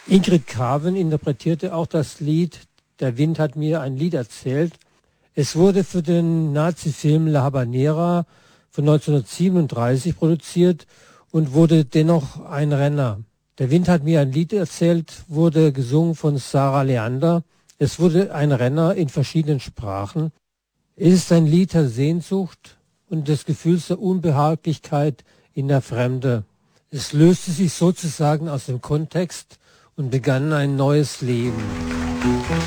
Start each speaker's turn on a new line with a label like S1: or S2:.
S1: Ingrid Carwen interpretierte auch das Lied Der Wind hat mir ein Lied erzählt. Es wurde für den Nazi-Film La Habanera von 1937 produziert und wurde dennoch ein Renner. Der Wind hat mir ein Lied erzählt wurde gesungen von Sarah Leander. Es wurde ein Renner in verschiedenen Sprachen. Es ist ein Lied der Sehnsucht und des Gefühls der Unbehaglichkeit in der Fremde. Es löste sich sozusagen aus dem Kontext und begann ein neues Leben.